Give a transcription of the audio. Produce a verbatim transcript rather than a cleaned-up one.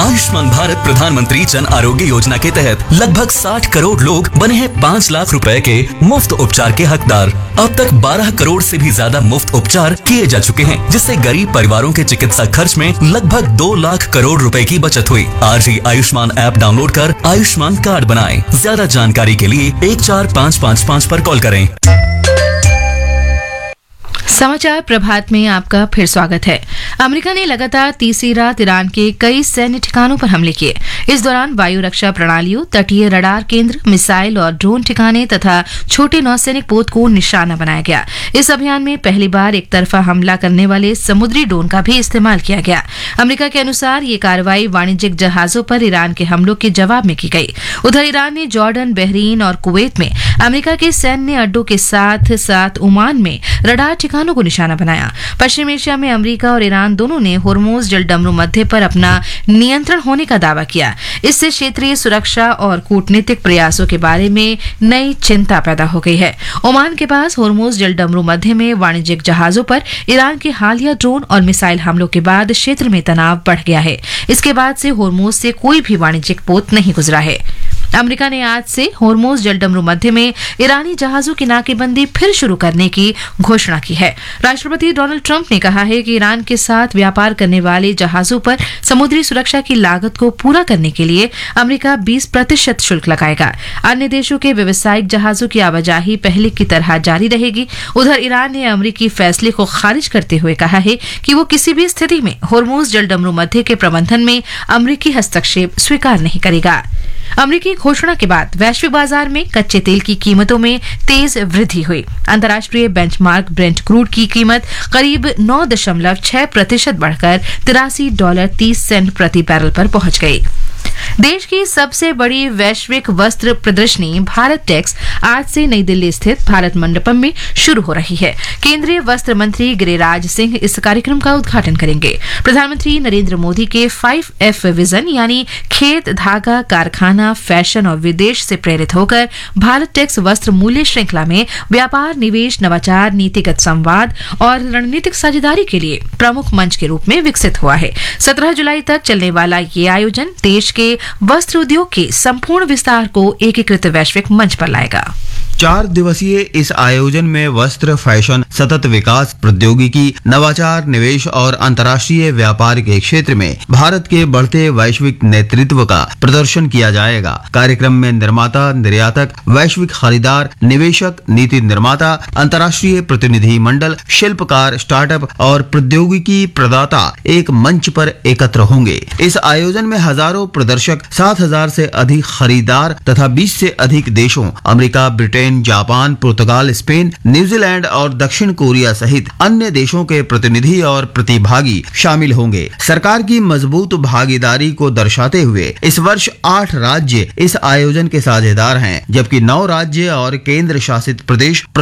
आयुष्मान भारत प्रधानमंत्री जन आरोग्य योजना के तहत लगभग साठ करोड़ लोग बने हैं पाँच लाख रुपए के मुफ्त उपचार के हकदार। अब तक बारह करोड़ से भी ज्यादा मुफ्त उपचार किए जा चुके हैं, जिससे गरीब परिवारों के चिकित्सा खर्च में लगभग दो लाख करोड़ रुपए की बचत हुई। आज ही आयुष्मान ऐप डाउनलोड कर आयुष्मान कार्ड बनाएं। ज्यादा जानकारी के लिए एक चार पाँच पाँच पाँच पर कॉल करें। समाचार प्रभात में आपका फिर स्वागत है। अमेरिका ने लगातार तीसरी रात ईरान के कई सैन्य ठिकानों पर हमले किए। इस दौरान वायु रक्षा प्रणालियों, तटीय रडार केंद्र, मिसाइल और ड्रोन ठिकाने तथा छोटे नौसैनिक पोत को निशाना बनाया गया। इस अभियान में पहली बार एक तरफा हमला करने वाले समुद्री ड्रोन का भी इस्तेमाल किया गया। अमेरिका के अनुसार ये कार्रवाई वाणिज्यिक जहाजों पर ईरान के हमलों के जवाब में की गई। उधर ईरान ने जॉर्डन, बहरीन और कुवैत में अमेरिका के सैन्य अड्डों के साथ साथ ओमान में रडार ठिकानों को निशाना बनाया। पश्चिम एशिया में अमेरिका और ईरान दोनों ने होर्मुज जलडमरू मध्य पर अपना नियंत्रण होने का दावा किया। इससे क्षेत्रीय सुरक्षा और कूटनीतिक प्रयासों के बारे में नई चिंता पैदा हो गई है। ओमान के पास होर्मुज जलडमरू मध्य में वाणिज्यिक जहाजों पर ईरान के हालिया ड्रोन और मिसाइल हमलों के बाद क्षेत्र में तनाव बढ़ गया है। इसके बाद से होर्मुज से कोई भी वाणिज्यिक पोत नहीं गुजरा है। अमेरिका ने आज से होर्मुज जलडमरू मध्य में ईरानी जहाजों की नाकेबंदी फिर शुरू करने की घोषणा की है। राष्ट्रपति डोनाल्ड ट्रंप ने कहा है कि ईरान के साथ व्यापार करने वाले जहाजों पर समुद्री सुरक्षा की लागत को पूरा करने के लिए अमेरिका बीस प्रतिशत शुल्क लगाएगा। अन्य देशों के व्यावसायिक जहाजों की आवाजाही पहले की तरह जारी रहेगी। उधर ईरान ने अमेरिकी फैसले को खारिज करते हुए कहा है कि वो किसी भी स्थिति में होर्मुज जलडमरू मध्य के प्रबंधन में अमेरिकी हस्तक्षेप स्वीकार नहीं करेगा। अमेरिकी घोषणा के बाद वैश्विक बाजार में कच्चे तेल की कीमतों में तेज वृद्धि हुई। अंतर्राष्ट्रीय बेंचमार्क ब्रेंट क्रूड की कीमत करीब नौ दशमलव छह प्रतिशत बढ़कर तिरासी डॉलर तीस सेंट प्रति बैरल पर पहुंच गई। देश की सबसे बड़ी वैश्विक वस्त्र प्रदर्शनी भारत टेक्स आज से नई दिल्ली स्थित भारत मंडपम में शुरू हो रही है। केंद्रीय वस्त्र मंत्री गिरिराज सिंह इस कार्यक्रम का उद्घाटन करेंगे। प्रधानमंत्री नरेंद्र मोदी के फाइव एफ विजन यानी खेत, धागा, कारखाना, फैशन और विदेश से प्रेरित होकर भारत टेक्स वस्त्र मूल्य श्रृंखला में व्यापार, निवेश, नवाचार, नीतिगत संवाद और रणनीतिक साझेदारी के लिए प्रमुख मंच के रूप में विकसित हुआ है। सत्रह जुलाई तक चलने वाला ये आयोजन देश के वस्त्र उद्योग के संपूर्ण विस्तार को एकीकृत वैश्विक मंच पर लाएगा। चार दिवसीय इस आयोजन में वस्त्र, फैशन, सतत विकास, प्रौद्योगिकी, नवाचार, निवेश और अंतर्राष्ट्रीय व्यापार के क्षेत्र में भारत के बढ़ते वैश्विक नेतृत्व का प्रदर्शन किया जाएगा। कार्यक्रम में निर्माता, निर्यातक, वैश्विक खरीदार, निवेशक, नीति निर्माता, अंतर्राष्ट्रीय प्रतिनिधि मंडल, शिल्पकार, स्टार्टअप और प्रौद्योगिकी प्रदाता एक मंच पर एकत्र होंगे। इस आयोजन में हजारों प्रदर्शक, सात हजार से अधिक खरीदार तथा बीस से अधिक देशों अमेरिका, ब्रिटेन, जापान, पुर्तगाल, स्पेन, न्यूजीलैंड और दक्षिण कोरिया सहित अन्य देशों के प्रतिनिधि और प्रतिभागी शामिल होंगे। सरकार की मजबूत भागीदारी को दर्शाते हुए इस वर्ष आठ राज्य इस आयोजन के साझेदार हैं, जबकि नौ राज्य और केंद्र शासित प्रदेश